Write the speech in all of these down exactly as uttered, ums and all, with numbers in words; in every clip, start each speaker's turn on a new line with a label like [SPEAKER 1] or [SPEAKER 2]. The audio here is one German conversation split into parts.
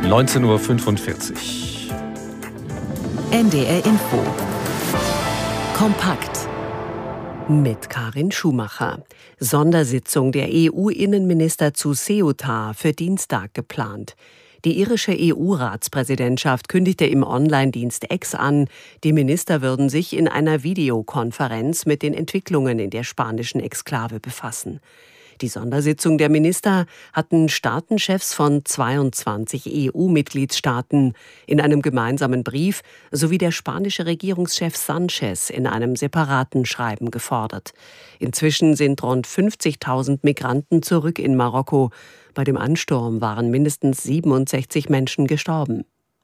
[SPEAKER 1] neunzehn Uhr fünfundvierzig.
[SPEAKER 2] N D R Info. Kompakt. Mit Karin Schumacher. Sondersitzung der E U-Innenminister zu Ceuta für Dienstag geplant. Die irische E U-Ratspräsidentschaft kündigte im Online-Dienst X an, die Minister würden sich in einer Videokonferenz mit den Entwicklungen in der spanischen Exklave befassen. Die Sondersitzung der Minister hatten Staatenchefs von zweiundzwanzig E U-Mitgliedstaaten in einem gemeinsamen Brief sowie der spanische Regierungschef Sánchez in einem separaten Schreiben gefordert. Inzwischen sind rund fünfzigtausend Migranten zurück in Marokko. Bei dem Ansturm waren mindestens siebenundsechzig Menschen gestorben.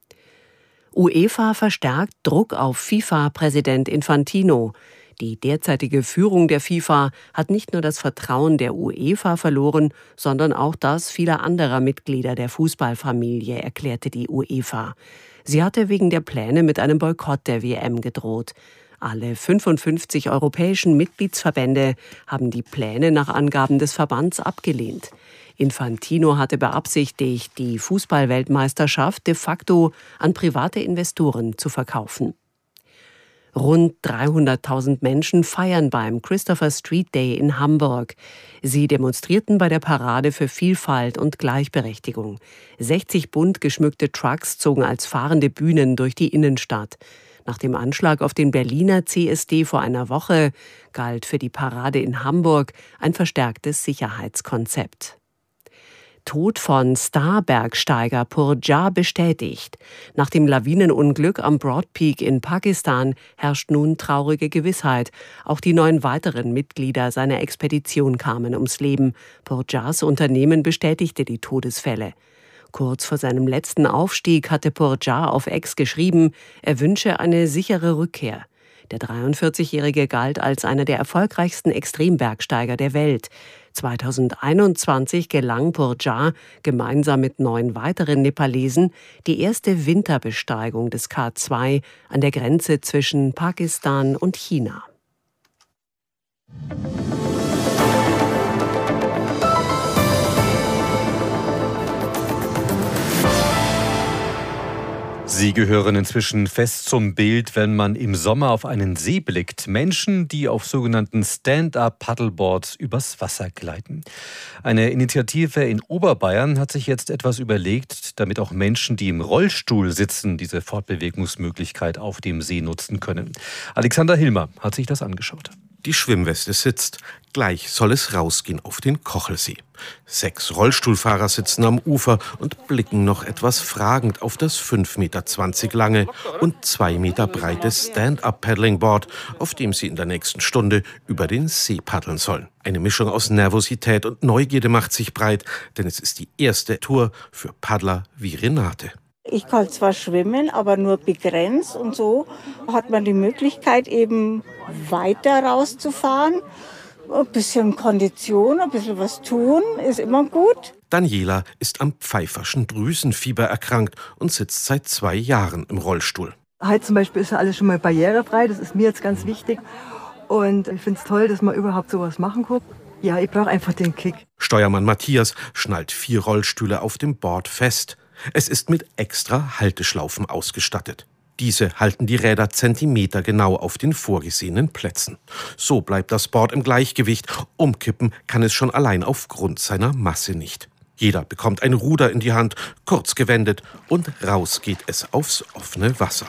[SPEAKER 2] UEFA verstärkt Druck auf FIFA-Präsident Infantino. Die derzeitige Führung der FIFA hat nicht nur das Vertrauen der UEFA verloren, sondern auch das vieler anderer Mitglieder der Fußballfamilie, erklärte die UEFA. Sie hatte wegen der Pläne mit einem Boykott der W M gedroht. Alle fünfundfünfzig europäischen Mitgliedsverbände haben die Pläne nach Angaben des Verbands abgelehnt. Infantino hatte beabsichtigt, die Fußballweltmeisterschaft de facto an private Investoren zu verkaufen. Rund dreihunderttausend Menschen feiern beim Christopher Street Day in Hamburg. Sie demonstrierten bei der Parade für Vielfalt und Gleichberechtigung. sechzig bunt geschmückte Trucks zogen als fahrende Bühnen durch die Innenstadt. Nach dem Anschlag auf den Berliner C S D vor einer Woche galt für die Parade in Hamburg ein verstärktes Sicherheitskonzept. Tod von Starbergsteiger Purja bestätigt. Nach dem Lawinenunglück am Broad Peak in Pakistan herrscht nun traurige Gewissheit. Auch die neun weiteren Mitglieder seiner Expedition kamen ums Leben. Purjas Unternehmen bestätigte die Todesfälle. Kurz vor seinem letzten Aufstieg hatte Purja auf X geschrieben, er wünsche eine sichere Rückkehr. Der dreiundvierzigjährige galt als einer der erfolgreichsten Extrembergsteiger der Welt. zweitausendeinundzwanzig gelang Purja gemeinsam mit neun weiteren Nepalesen die erste Winterbesteigung des K zwei an der Grenze zwischen Pakistan und China.
[SPEAKER 1] Sie gehören inzwischen fest zum Bild, wenn man im Sommer auf einen See blickt. Menschen, die auf sogenannten Stand-up-Paddleboards übers Wasser gleiten. Eine Initiative in Oberbayern hat sich jetzt etwas überlegt, damit auch Menschen, die im Rollstuhl sitzen, diese Fortbewegungsmöglichkeit auf dem See nutzen können. Alexander Hilmer hat sich das angeschaut.
[SPEAKER 3] Die Schwimmweste sitzt. Gleich soll es rausgehen auf den Kochelsee. Sechs Rollstuhlfahrer sitzen am Ufer und blicken noch etwas fragend auf das fünf Meter zwanzig lange und zwei Meter breite Stand-up-Paddling-Board, auf dem sie in der nächsten Stunde über den See paddeln sollen. Eine Mischung aus Nervosität und Neugierde macht sich breit, denn es ist die erste Tour für Paddler wie Renate.
[SPEAKER 4] Ich kann zwar schwimmen, aber nur begrenzt, und so hat man die Möglichkeit, eben weiter rauszufahren. Ein bisschen Kondition, ein bisschen was tun, ist immer gut.
[SPEAKER 3] Daniela ist am pfeiferschen Drüsenfieber erkrankt und sitzt seit zwei Jahren im Rollstuhl.
[SPEAKER 5] Halt zum Beispiel ist ja alles schon mal barrierefrei, das ist mir jetzt ganz wichtig. Und ich finde es toll, dass man überhaupt sowas machen kann. Ja, ich brauche einfach den Kick.
[SPEAKER 3] Steuermann Matthias schnallt vier Rollstühle auf dem Board fest. Es ist mit extra Halteschlaufen ausgestattet. Diese halten die Räder zentimetergenau auf den vorgesehenen Plätzen. So bleibt das Board im Gleichgewicht. Umkippen kann es schon allein aufgrund seiner Masse nicht. Jeder bekommt ein Ruder in die Hand, kurz gewendet, und raus geht es aufs offene Wasser.